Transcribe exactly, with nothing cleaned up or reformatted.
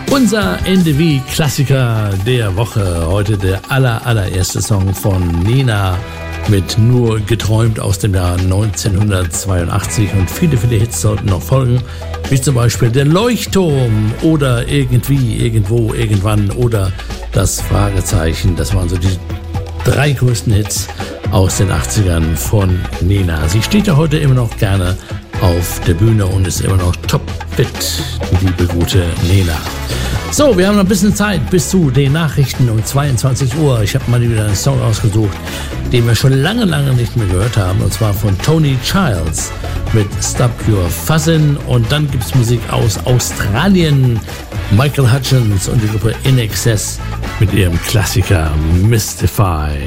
Unser N D W-Klassiker der Woche. Heute der aller, allererste Song von Nena mit Nur geträumt aus dem Jahr neunzehnhundertzweiundachtzig. Und viele, viele Hits sollten noch folgen. Wie zum Beispiel Der Leuchtturm oder Irgendwie, Irgendwo, Irgendwann oder Das Fragezeichen. Das waren so die drei größten Hits aus den achtzigern von Nena. Sie steht ja heute immer noch gerne auf der Bühne und ist immer noch topfit, die liebe gute Nena. So, wir haben noch ein bisschen Zeit bis zu den Nachrichten um zweiundzwanzig Uhr. Ich habe mal wieder einen Song ausgesucht, den wir schon lange, lange nicht mehr gehört haben, und zwar von Tony Childs mit Stop Your Fussin'. Und dann gibt es Musik aus Australien, Michael Hutchence und die Gruppe In Excess mit ihrem Klassiker Mystify.